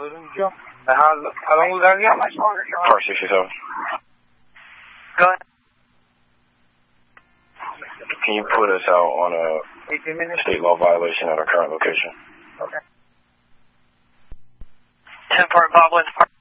How long was that again? Car 67. Go ahead. Can you put us out on a 18 minutes? state law violation at our current location? Okay. 10 Bob Wins Park.